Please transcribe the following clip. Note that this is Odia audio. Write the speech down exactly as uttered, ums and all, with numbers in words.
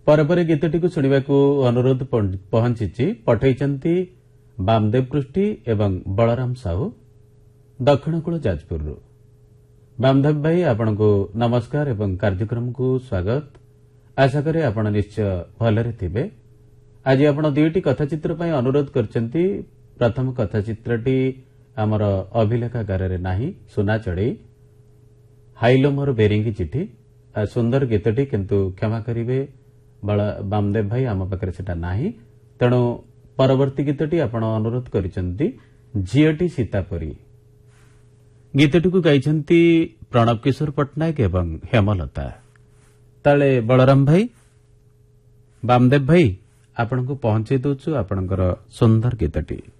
ପରେ ଗୀତଟିକୁ ଶୁଣିବାକୁ ଅନୁରୋଧ ପହଞ୍ଚିଛି ପଠାଇଛନ୍ତି ବାମଦେବ ପୃଷ୍ଟି ଏବଂ ବଳରାମ ସାହୁ ଦକ୍ଷିଣକୂଳ ଯାଜପୁରରୁ। ବାମଦେବ ଭାଇ ଆପଣଙ୍କୁ ନମସ୍କାର ଏବଂ କାର୍ଯ୍ୟକ୍ରମକୁ ସ୍ୱାଗତ। ଆଶା କରେ ଆପଣ ନିଶ୍ଚୟ ଭଲରେ ଥିବେ। ଆଜି ଆପଣ ଦୁଇଟି କଥାଚିତ୍ର ପାଇଁ ଅନୁରୋଧ କରିଛନ୍ତି। ପ୍ରଥମ କଥାଚିତ୍ରଟି ଆମର ଅଭିଲେଖାଗାରରେ ନାହିଁ, ସୁନା ଚଢ଼େଇ ହାଇଲୋ ମୋର ବେରିଙ୍ଗି ଚିଠି। ସୁନ୍ଦର ଗୀତଟି, କିନ୍ତୁ କ୍ଷମା କରିବେ ବାମଦେବ ଭାଇ, ଆମ ପାଖରେ ସେଟା ନାହିଁ। ତେଣୁ ପରବର୍ତ୍ତୀ ଗୀତଟି ଆପଣ ଅନୁରୋଧ କରିଛନ୍ତି ଝିଅଟି ସୀତାପରି। ଗୀତଟିକୁ ଗାଇଛନ୍ତି ପ୍ରଣବ କିଶୋର ପଟ୍ଟନାୟକ ଏବଂ ହେମଲତା। ତାଳେ ବଳରାମ ଭାଇ, ବାମଦେବ ଭାଇ, ଆପଣଙ୍କୁ ପହଞ୍ଚାଇ ଦେଉଛୁ ଆପଣଙ୍କର ସୁନ୍ଦର ଗୀତଟି।